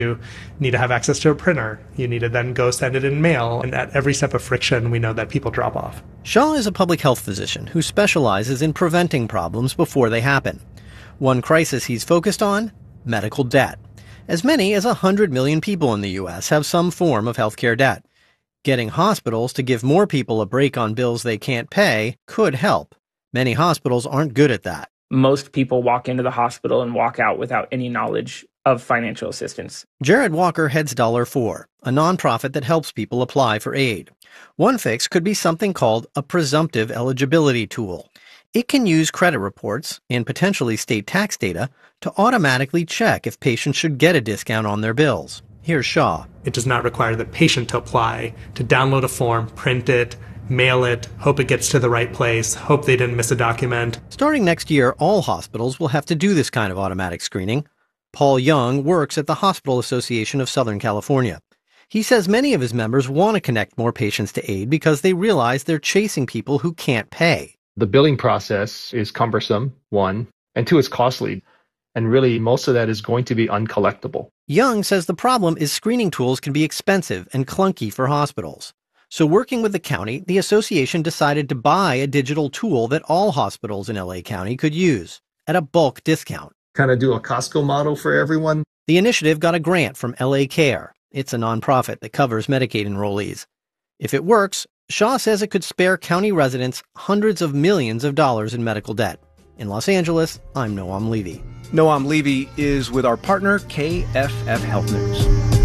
You need to have access to a printer. You need to then go send it in mail. And at every step of friction, we know that people drop off. Shah is a public health physician who specializes in preventing problems before they happen. One crisis he's focused on: medical debt. As many as 100 million people in the U.S. have some form of healthcare debt. Getting hospitals to give more people a break on bills they can't pay could help. Many hospitals aren't good at that. Most people walk into the hospital and walk out without any knowledge of financial assistance. Jared Walker heads $4, a nonprofit that helps people apply for aid. One fix could be something called a presumptive eligibility tool. It can use credit reports and potentially state tax data to automatically check if patients should get a discount on their bills. Here's Shah. It does not require the patient to apply, to download a form, print it, mail it, hope it gets to the right place, hope they didn't miss a document. Starting next year, all hospitals will have to do this kind of automatic screening. Paul Young works at the Hospital Association of Southern California. He says many of his members want to connect more patients to aid because they realize they're chasing people who can't pay. The billing process is cumbersome, one, and two, it's costly. And really, most of that is going to be uncollectible. Young says the problem is screening tools can be expensive and clunky for hospitals. So working with the county, the association decided to buy a digital tool that all hospitals in LA County could use at a bulk discount. Kind of do a Costco model for everyone. The initiative got a grant from LA Care. It's a nonprofit that covers Medicaid enrollees. If it works, Shah says it could spare county residents hundreds of millions of dollars in medical debt. In Los Angeles, I'm Noam Levy. Noam Levy is with our partner, KFF Health News.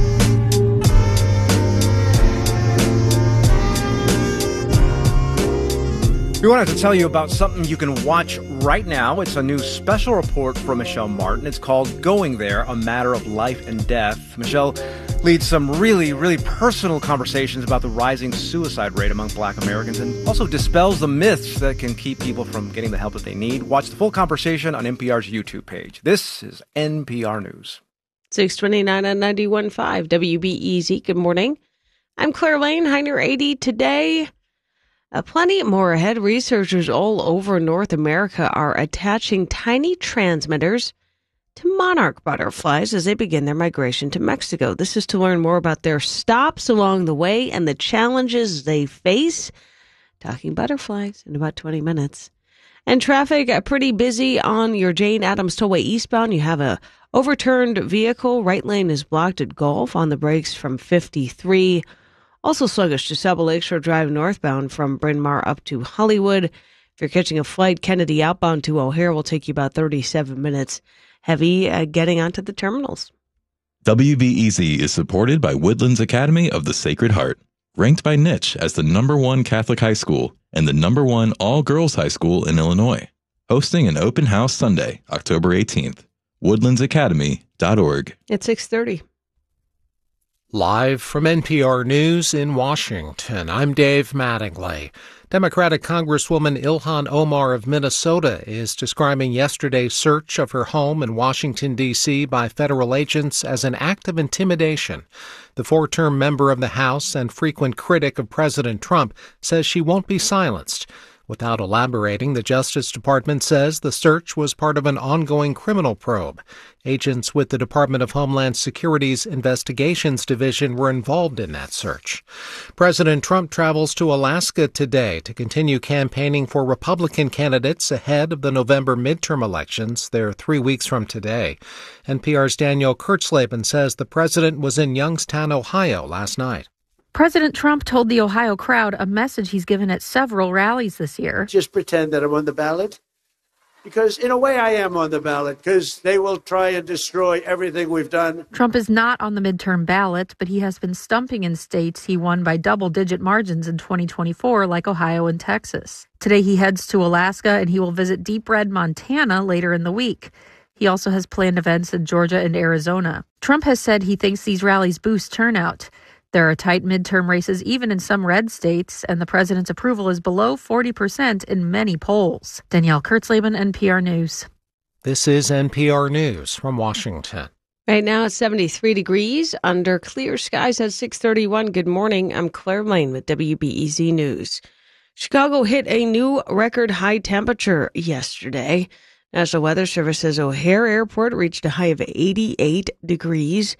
We wanted to tell you about something you can watch right now. It's a new special report from Michelle Martin. It's called Going There, A Matter of Life and Death. Michelle leads some really, really personal conversations about the rising suicide rate among Black Americans and also dispels the myths that can keep people from getting the help that they need. Watch the full conversation on NPR's YouTube page. This is NPR News. 629 on 91.5 WBEZ. Good morning. I'm Claire Lane, high near 80 today. Plenty more ahead. Researchers all over North America are attaching tiny transmitters to monarch butterflies as they begin their migration to Mexico. This is to learn more about their stops along the way and the challenges they face. Talking butterflies in about 20 minutes. And traffic pretty busy on your Jane Addams Tollway eastbound. You have a overturned vehicle. Right lane is blocked at Gulf on the brakes from 53. Also sluggish to South Lakeshore Drive northbound from Bryn Mawr up to Hollywood. If you're catching a flight, Kennedy outbound to O'Hare will take you about 37 minutes. Heavy getting onto the terminals. WBEZ is supported by Woodlands Academy of the Sacred Heart, ranked by Niche as the #1 Catholic high school and the #1 all-girls high school in Illinois. Hosting an open house Sunday, October 18th. woodlandsacademy.org. It's 6:30. Live from NPR News in Washington, I'm Dave Mattingly. Democratic Congresswoman Ilhan Omar of Minnesota is describing yesterday's search of her home in Washington, D.C. by federal agents as an act of intimidation. The four-term member of the House and frequent critic of President Trump says she won't be silenced. Without elaborating, the Justice Department says the search was part of an ongoing criminal probe. Agents with the Department of Homeland Security's Investigations Division were involved in that search. President Trump travels to Alaska today to continue campaigning for Republican candidates ahead of the November midterm elections. They're 3 weeks from today. NPR's Danielle Kurtzleben says the president was in Youngstown, Ohio last night. President Trump told the Ohio crowd a message he's given at several rallies this year. Just pretend that I'm on the ballot, because in a way I am on the ballot, because they will try and destroy everything we've done. Trump is not on the midterm ballot, but he has been stumping in states he won by double-digit margins in 2024, like Ohio and Texas. Today he heads to Alaska, and he will visit Deep Red, Montana later in the week. He also has planned events in Georgia and Arizona. Trump has said he thinks these rallies boost turnout. There are tight midterm races even in some red states, and the president's approval is below 40% in many polls. Danielle Kurtzleben, NPR News. This is NPR News from Washington. Right now it's 73 degrees under clear skies at 6:31. Good morning. I'm Claire Lane with WBEZ News. Chicago hit a new record high temperature yesterday. National Weather Service says O'Hare Airport reached a high of 88 degrees.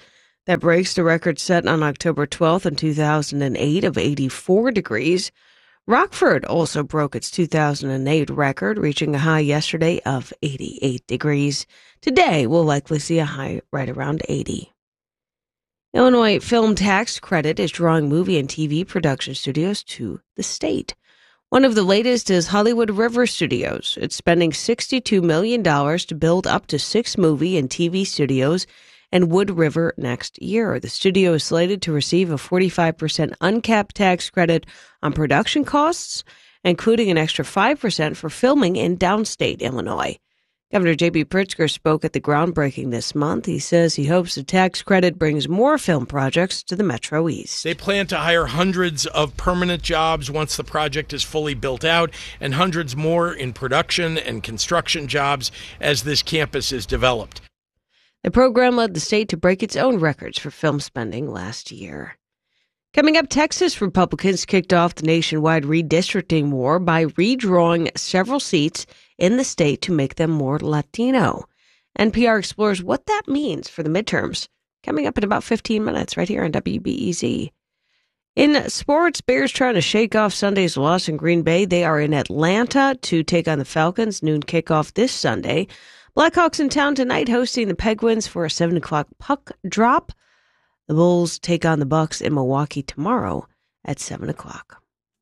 That breaks the record set on October 12th in 2008 of 84 degrees. Rockford also broke its 2008 record, reaching a high yesterday of 88 degrees. Today, we'll likely see a high right around 80. Illinois film tax credit is drawing movie and TV production studios to the state. One of the latest is Hollywood River Studios. It's spending $62 million to build up to 6 movie and TV studios in Wood River next year. The studio is slated to receive a 45% uncapped tax credit on production costs, including an extra 5% for filming in downstate Illinois. Governor J.B. Pritzker spoke at the groundbreaking this month. He says he hopes the tax credit brings more film projects to the Metro East. They plan to hire hundreds of permanent jobs once the project is fully built out, and hundreds more in production and construction jobs as this campus is developed. The program led the state to break its own records for film spending last year. Coming up, Texas Republicans kicked off the nationwide redistricting war by redrawing several seats in the state to make them more Latino. NPR explores what that means for the midterms. Coming up in about 15 minutes right here on WBEZ. In sports, Bears trying to shake off Sunday's loss in Green Bay. They are in Atlanta to take on the Falcons. Noon kickoff this Sunday. Blackhawks in town tonight hosting the Penguins for a 7 o'clock puck drop. The Bulls take on the Bucks in Milwaukee tomorrow at 7 o'clock.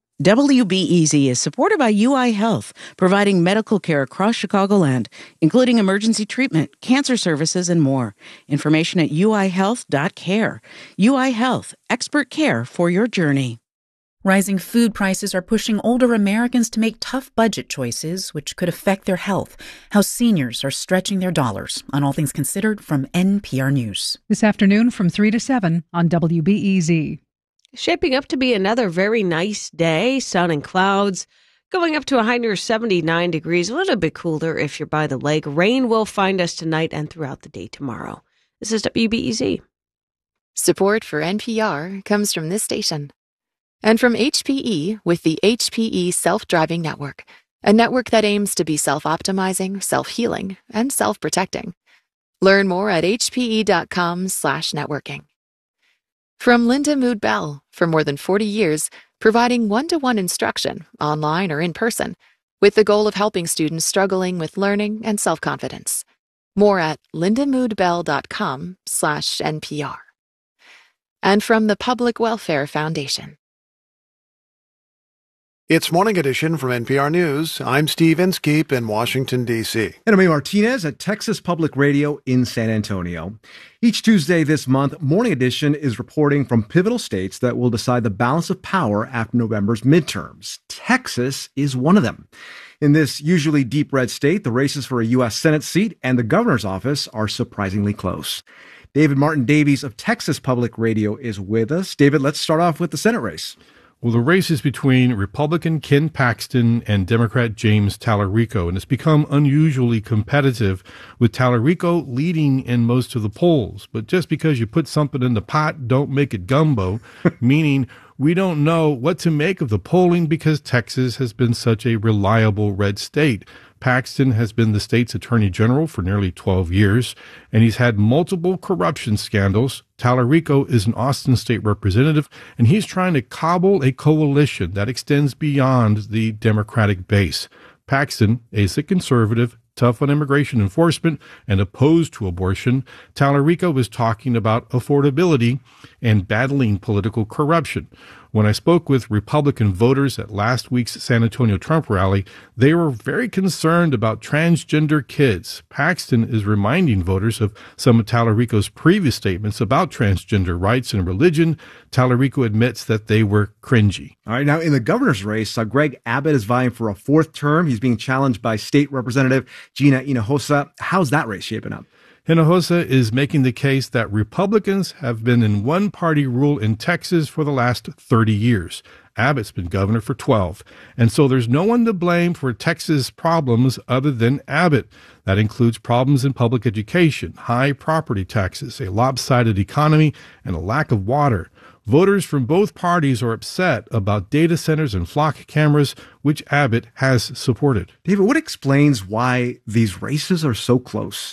WBEZ is supported by UI Health, providing medical care across Chicagoland, including emergency treatment, cancer services, and more. Information at uihealth.care. UI Health, expert care for your journey. Rising food prices are pushing older Americans to make tough budget choices, which could affect their health. How seniors are stretching their dollars. On All Things Considered from NPR News. This afternoon from 3 to 7 on WBEZ. Shaping up to be another very nice day. Sun and clouds. Going up to a high near 79 degrees. A little bit cooler if you're by the lake. Rain will find us tonight and throughout the day tomorrow. This is WBEZ. Support for NPR comes from this station. And from HPE with the HPE Self-Driving Network, a network that aims to be self-optimizing, self-healing, and self-protecting. Learn more at hpe.com/networking. From Linda Mood Bell, for more than 40 years, providing one-to-one instruction, online or in person, with the goal of helping students struggling with learning and self-confidence. More at lindamoodbell.com/NPR. And from the Public Welfare Foundation. It's Morning Edition from NPR News. I'm Steve Inskeep in Washington, D.C. And I'm Amy Martinez at Texas Public Radio in San Antonio. Each Tuesday this month, Morning Edition is reporting from pivotal states that will decide the balance of power after November's midterms. Texas is one of them. In this usually deep red state, the races for a U.S. Senate seat and the governor's office are surprisingly close. David Martin Davies of Texas Public Radio is with us. David, let's start off with the Senate race. Well, the race is between Republican Ken Paxton and Democrat James Talarico, and it's become unusually competitive, with Talarico leading in most of the polls. But just because you put something in the pot, don't make it gumbo, meaning we don't know what to make of the polling because Texas has been such a reliable red state. Paxton has been the state's attorney general for nearly 12 years, and he's had multiple corruption scandals. Talarico is an Austin state representative, and he's trying to cobble a coalition that extends beyond the Democratic base. Paxton is a conservative, tough on immigration enforcement, and opposed to abortion. Talarico was talking about affordability and battling political corruption. When I spoke with Republican voters at last week's San Antonio Trump rally, they were very concerned about transgender kids. Paxton is reminding voters of some of Talarico's previous statements about transgender rights and religion. Talarico admits that they were cringy. All right, now in the governor's race, Greg Abbott is vying for a fourth term. He's being challenged by State Representative Gina Hinojosa. How's that race shaping up? Hinojosa is making the case that Republicans have been in one-party rule in Texas for the last 30 years. Abbott's been governor for 12. And so there's no one to blame for Texas problems other than Abbott. That includes problems in public education, high property taxes, a lopsided economy, and a lack of water. Voters from both parties are upset about data centers and flock cameras, which Abbott has supported. David, what explains why these races are so close?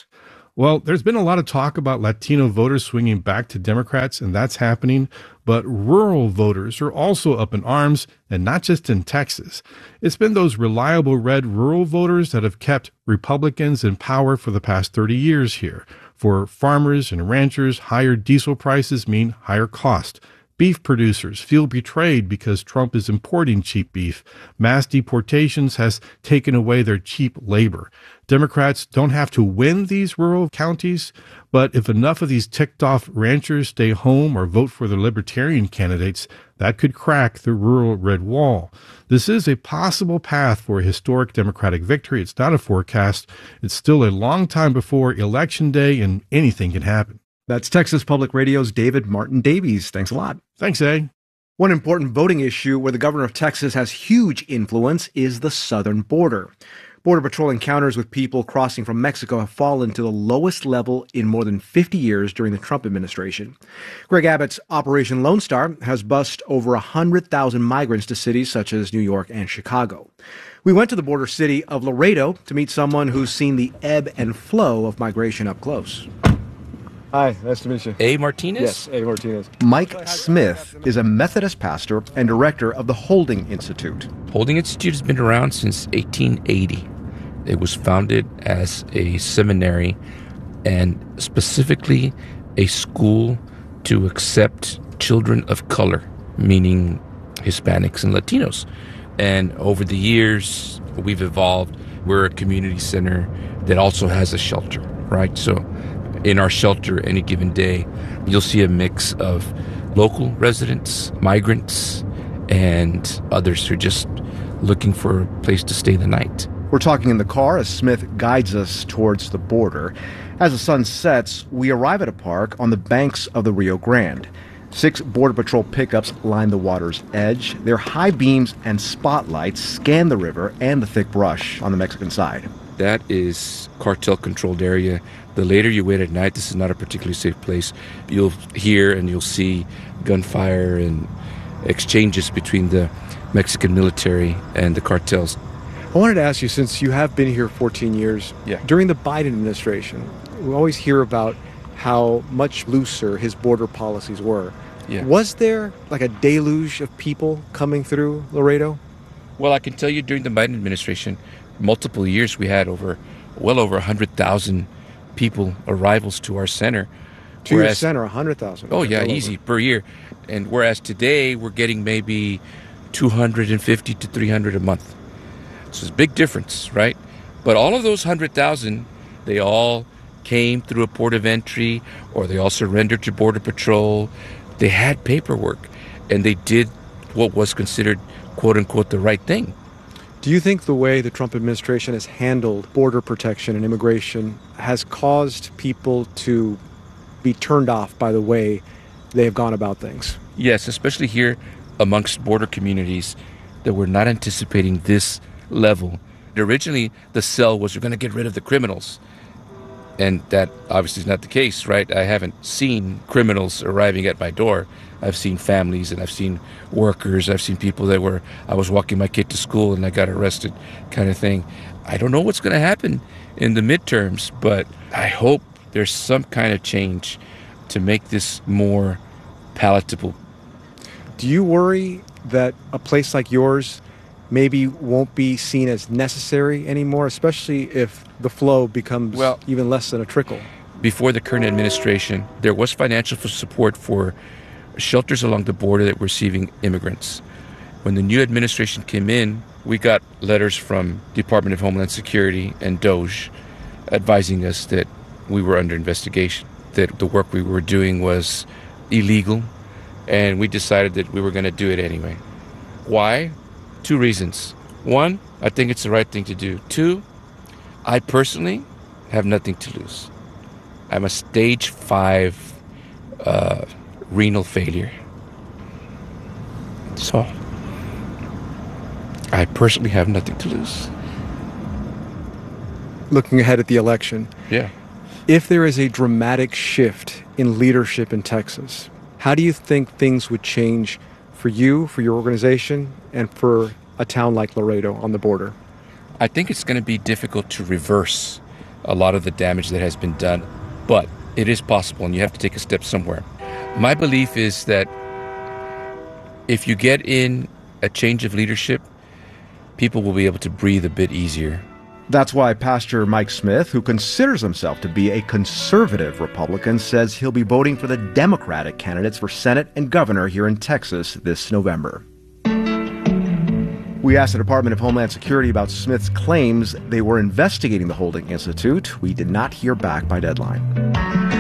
Well, there's been a lot of talk about Latino voters swinging back to Democrats, and that's happening. But rural voters are also up in arms, and not just in Texas. It's been those reliable red rural voters that have kept Republicans in power for the past 30 years here. For farmers and ranchers, higher diesel prices mean higher cost. Beef producers feel betrayed because Trump is importing cheap beef. Mass deportations has taken away their cheap labor. Democrats don't have to win these rural counties, but if enough of these ticked-off ranchers stay home or vote for the libertarian candidates, that could crack the rural red wall. This is a possible path for a historic Democratic victory. It's not a forecast. It's still a long time before Election Day, and anything can happen. That's Texas Public Radio's David Martin Davies. Thanks a lot. Thanks, A. One important voting issue where the governor of Texas has huge influence is the southern border. Border Patrol encounters with people crossing from Mexico have fallen to the lowest level in more than 50 years during the Trump administration. Greg Abbott's Operation Lone Star has bused over 100,000 migrants to cities such as New York and Chicago. We went to the border city of Laredo to meet someone who's seen the ebb and flow of migration up close. Hi, nice to meet you. A. Martinez? Yes, A. Martinez. Mike Smith is a Methodist pastor and director of the Holding Institute. Holding Institute has been around since 1880. It was founded as a seminary and specifically a school to accept children of color, meaning Hispanics and Latinos. And over the years, we've evolved. We're a community center that also has a shelter, right? So in our shelter any given day, you'll see a mix of local residents, migrants, and others who are just looking for a place to stay the night. We're talking in the car as Smith guides us towards the border. As the sun sets, we arrive at a park on the banks of the Rio Grande. 6 Border Patrol pickups line the water's edge. Their high beams and spotlights scan the river and the thick brush on the Mexican side. That is cartel-controlled area. The later you wait at night, this is not a particularly safe place. You'll hear and you'll see gunfire and exchanges between the Mexican military and the cartels. I wanted to ask you, since you have been here 14 years, during the Biden administration, we always hear about how much looser his border policies were. Yeah. Was there like a deluge of people coming through Laredo? Well, I can tell you during the Biden administration, multiple years we had well over 100,000 people arrivals to our center. To your center, 100,000? Oh, yeah, easy, per year. And whereas today we're getting maybe 250 to 300 a month. So it's a big difference, right? But all of those 100,000, they all came through a port of entry, or they all surrendered to Border Patrol. They had paperwork, and they did what was considered, quote-unquote, the right thing. Do you think the way the Trump administration has handled border protection and immigration has caused people to be turned off by the way they have gone about things? Yes, especially here amongst border communities that were not anticipating this level. Originally, the sell was we're going to get rid of the criminals. And that obviously is not the case, right? I haven't seen criminals arriving at my door. I've seen families and I've seen workers. I've seen people I was walking my kid to school and I got arrested kind of thing. I don't know what's going to happen in the midterms, but I hope there's some kind of change to make this more palatable. Do you worry that a place like yours maybe won't be seen as necessary anymore, especially if the flow becomes even less than a trickle? Before the current administration, there was financial support for shelters along the border that were receiving immigrants. When the new administration came in, we got letters from Department of Homeland Security and DOJ advising us that we were under investigation, that the work we were doing was illegal, and we decided that we were going to do it anyway. Why? 2 reasons. 1, I think it's the right thing to do. 2, I personally have nothing to lose. I'm a stage 5 renal failure. So, I personally have nothing to lose. Looking ahead at the election, if there is a dramatic shift in leadership in Texas, how do you think things would change for you, for your organization, and for a town like Laredo on the border? I think it's going to be difficult to reverse a lot of the damage that has been done. But it is possible, and you have to take a step somewhere. My belief is that if you get in a change of leadership, people will be able to breathe a bit easier. That's why Pastor Mike Smith, who considers himself to be a conservative Republican, says he'll be voting for the Democratic candidates for Senate and governor here in Texas this November. We asked the Department of Homeland Security about Smith's claims they were investigating the Holding Institute. We did not hear back by deadline.